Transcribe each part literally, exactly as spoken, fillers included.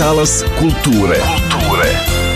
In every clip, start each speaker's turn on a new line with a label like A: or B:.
A: Talas kulture. Kulture.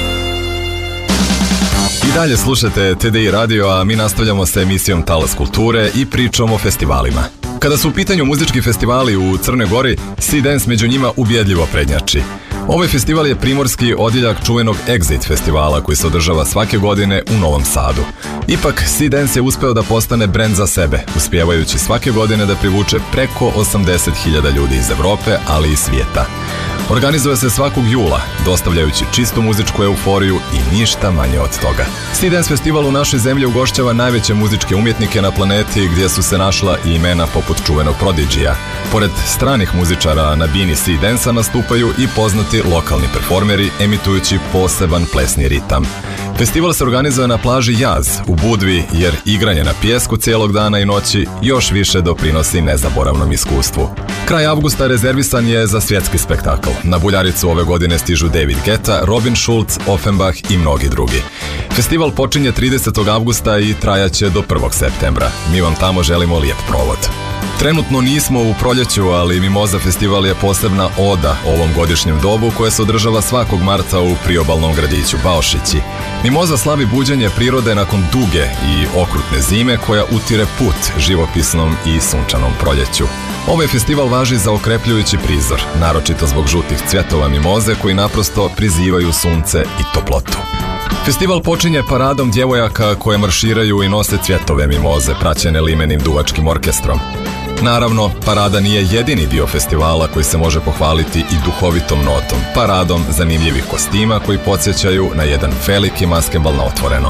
B: I dalje slušate T D I radio, a mi nastavljamo sa emisijom Talas kulture i pričom o festivalima. Kada su u pitanju muzički festivali u Crnoj Gori, Sea Dance među njima ubjedljivo prednjači. Ovaj festival je primorski odjeljak čuvenog Exit festivala koji se održava svake godine u Novom Sadu. Ipak, Sea Dance je uspeo da postane brend za sebe, uspijevajući svake godine da privuče preko osamdeset hiljada ljudi iz Evrope, ali i svijeta. Organizuje se svakog jula, dostavljajući čistu muzičku euforiju i ništa manje od toga. Sea Dance festival u našoj zemlji ugošćava najveće muzičke umjetnike na planeti, gdje su se našla i imena poput čuvenog Prodigyja. Pored stranih muzičara na bini Sea Dance-a nastupaju i poznati lokalni performeri, emitujući poseban plesni ritam. Festival se organizuje na plaži Jaz u Budvi, jer igranje na pijesku cijelog dana i noći još više doprinosi nezaboravnom iskustvu. Kraj avgusta rezervisan je za svjetski spektakl. Na Buljaricu ove godine stižu David Guetta, Robin Schulz, Offenbach i mnogi drugi. Festival počinje tridesetog avgusta i trajaće do prvog septembra. Mi vam tamo želimo lijep provod. Trenutno nismo u proljeću, ali Mimoza festival je posebna oda ovom godišnjem dobu koje se održava svakog marta u priobalnom gradiću Baošići. Mimoza slavi buđenje prirode nakon duge i okrutne zime koja utire put živopisnom i sunčanom proljeću. Ovaj festival važi za okrepljujući prizor, naročito zbog žutih cvjetova mimoze koji naprosto prizivaju sunce i toplotu. Festival počinje paradom djevojaka koje marširaju i nose cvjetove mimoze, praćene limenim duvačkim orkestrom. Naravno, parada nije jedini dio festivala koji se može pohvaliti i duhovitom notom, paradom zanimljivih kostima koji podsjećaju na jedan veliki maskembal na otvorenom.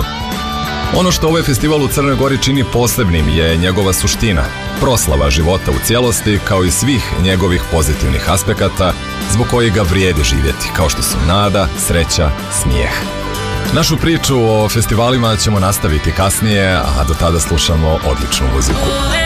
B: Ono što ovaj festival u Crnoj Gori čini posebnim je njegova suština, proslava života u cijelosti kao i svih njegovih pozitivnih aspekata zbog kojih ga vrijedi živjeti, kao što su nada, sreća, smijeh. Našu priču o festivalima ćemo nastaviti kasnije, a do tada slušamo odličnu muziku.